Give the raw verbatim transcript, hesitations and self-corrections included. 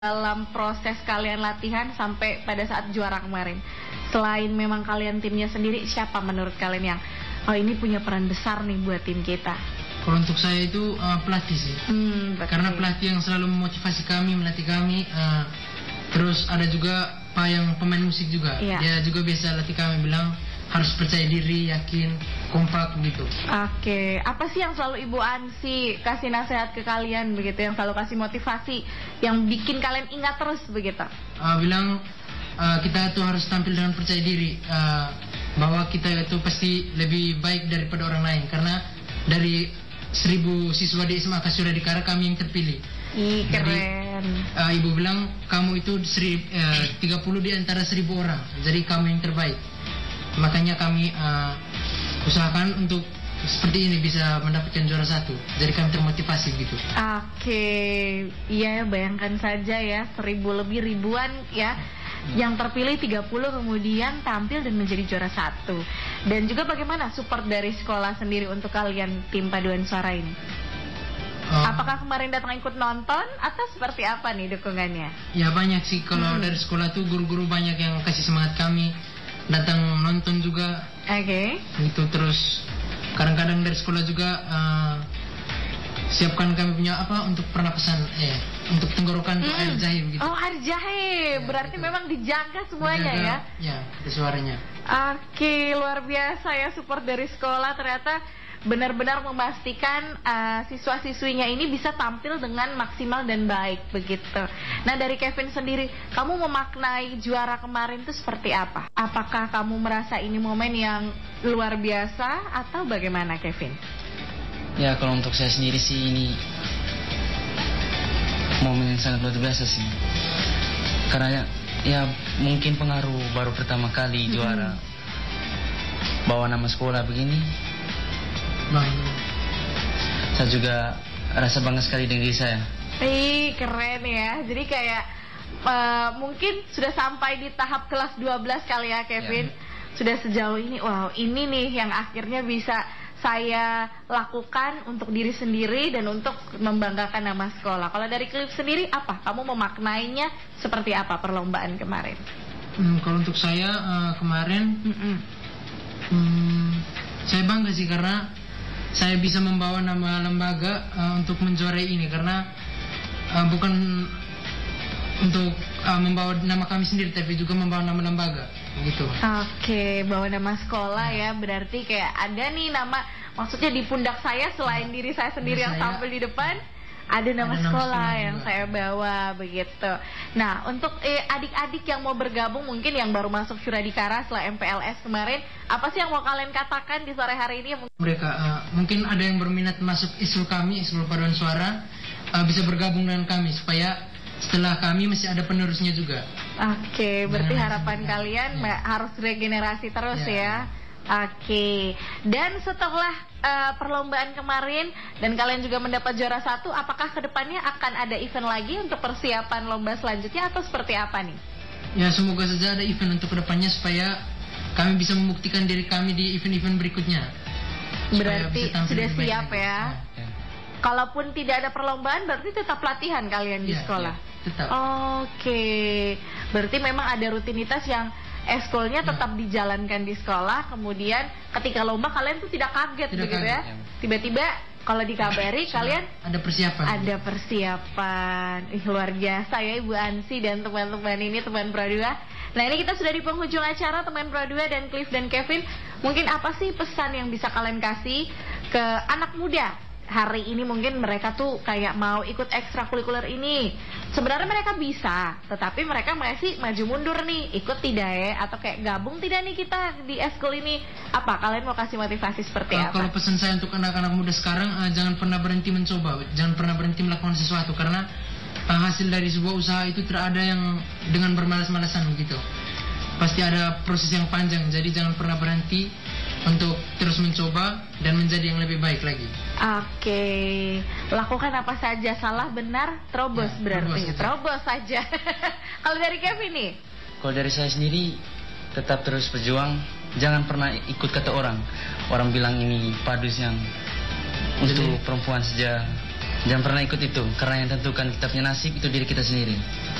dalam proses kalian latihan sampai pada saat juara kemarin? Selain memang kalian timnya sendiri, siapa menurut kalian yang oh ini punya peran besar nih buat tim kita? Kalau untuk saya itu uh, pelatih sih, Hmm, karena pelatih yang selalu memotivasi kami, melatih kami. Uh, terus ada juga Pak yang pemain musik juga, Iya. dia juga biasa latih kami, bilang harus percaya diri, yakin, kompak gitu. Oke, apa sih yang selalu Ibu Ansi kasih nasihat ke kalian begitu, yang selalu kasih motivasi, yang bikin kalian ingat terus begitu? Uh, bilang uh, kita tuh harus tampil dengan percaya diri, uh, bahwa kita itu pasti lebih baik daripada orang lain, karena dari seribu siswa di S M A Kasuradikara kami yang terpilih. Ih, keren. Jadi, uh, ibu bilang kamu itu seri, uh, tiga puluh di antara seribu orang, jadi kamu yang terbaik. Makanya kami uh, usahakan untuk seperti ini bisa mendapatkan juara satu. Jadi kami termotivasi gitu. Oke, iya ya, bayangkan saja ya, seribu lebih ribuan ya, yang terpilih tiga puluh kemudian tampil dan menjadi juara satu. Dan juga bagaimana support dari sekolah sendiri untuk kalian tim paduan suara ini? Uh, Apakah kemarin datang ikut nonton atau seperti apa nih dukungannya? Ya banyak sih, kalau Hmm. dari sekolah tuh guru-guru banyak yang kasih semangat kami, datang nonton juga. Oke. Gitu. Terus kadang-kadang dari sekolah juga uh, siapkan kami punya apa untuk pernapasan, eh untuk tenggorokan untuk Hmm. air jahe gitu. Oh, air jahe, Ya, berarti gitu. memang dijaga semuanya Menjaga, ya? Ya, ada suaranya. Oke, luar biasa ya support dari sekolah, ternyata benar-benar memastikan uh, siswa-siswinya ini bisa tampil dengan maksimal dan baik begitu. Nah, dari Kevin sendiri, kamu memaknai juara kemarin itu seperti apa? Apakah kamu merasa ini momen yang luar biasa atau bagaimana, Kevin? Ya, kalau untuk saya sendiri sih ini momen yang sangat luar biasa sih. Karena ya, ya mungkin pengaruh baru pertama kali Mm-hmm. juara, bawa nama sekolah begini. Bang, Saya juga rasa bangga sekali dengan diri saya. Ih, keren ya. Jadi kayak uh, mungkin sudah sampai di tahap kelas dua belas kali ya, Kevin. Ya. Sudah sejauh ini, wow, ini nih yang akhirnya bisa saya lakukan untuk diri sendiri dan untuk membanggakan nama sekolah. Kalau dari Cliff sendiri, apa? Kamu memaknainya seperti apa perlombaan kemarin? Hmm, kalau untuk saya uh, kemarin, Mm-mm. hmm, saya bangga sih karena saya bisa membawa nama lembaga uh, untuk menjuarai ini, karena uh, bukan untuk uh, membawa nama kami sendiri, tapi juga membawa nama lembaga gitu. Oke, bawa nama sekolah ya. Berarti kayak ada nih nama, maksudnya di pundak saya selain diri saya sendiri Di yang saya, tampil di depan, ada nama ada nama sekolah sekolah yang juga. saya bawa begitu. Nah, untuk eh, adik-adik yang mau bergabung, mungkin yang baru masuk Suradikara setelah M P L S kemarin, apa sih yang mau kalian katakan di sore hari ini? Mereka uh, mungkin ada yang berminat masuk iskul kami, iskul paduan suara, uh, bisa bergabung dengan kami supaya setelah kami masih ada penerusnya juga. Oke, berarti Generasi harapan juga. kalian Ya. ma- harus regenerasi terus Ya. ya. Oke, dan setelah uh, perlombaan kemarin dan kalian juga mendapat juara satu, apakah kedepannya akan ada event lagi untuk persiapan lomba selanjutnya atau seperti apa nih? Ya, semoga saja ada event untuk kedepannya supaya kami bisa membuktikan diri kami di event-event berikutnya. Supaya Berarti bisa tampil sudah lebih baik siap lagi. ya? Ya. Kalaupun tidak ada perlombaan, berarti tetap latihan kalian di Ya, sekolah? ya, tetap. Oke, berarti memang ada rutinitas yang eskulnya Ya. tetap dijalankan di sekolah, kemudian ketika lomba kalian tuh tidak kaget Tidak begitu kaget, ya? ya. Tiba-tiba kalau dikabari Sudah kalian ada persiapan. ada persiapan. Ih, luar biasa ya Ibu Ansi dan teman-teman ini, teman Pro dua. Nah, ini kita sudah di penghujung acara, teman Pro dua dan Cliff dan Kevin. Mungkin apa sih pesan yang bisa kalian kasih ke anak muda? Hari ini mungkin mereka tuh kayak mau ikut ekstrakurikuler ini. Sebenarnya mereka bisa, tetapi mereka masih maju mundur nih. Ikut tidak ya? Atau kayak gabung tidak nih kita di eskul ini? Apa? Kalian mau kasih motivasi seperti Uh, apa? kalau pesan saya untuk anak-anak muda sekarang, uh, jangan pernah berhenti mencoba, jangan pernah berhenti melakukan sesuatu, karena uh, hasil dari sebuah usaha itu tidak ada yang dengan bermalas-malasan gitu. Pasti ada proses yang panjang, jadi jangan pernah berhenti untuk terus mencoba dan menjadi yang lebih baik lagi. Oke, lakukan apa saja, salah benar terobos Ya, berarti. terobos itu. Terobos saja. Kalau dari Kevin nih? Kalau dari saya sendiri, tetap terus berjuang, jangan pernah ikut kata orang. Orang bilang ini padus yang untuk Jadi- perempuan saja Jangan pernah ikut itu, karena yang tentukan kita punya nasib itu diri kita sendiri.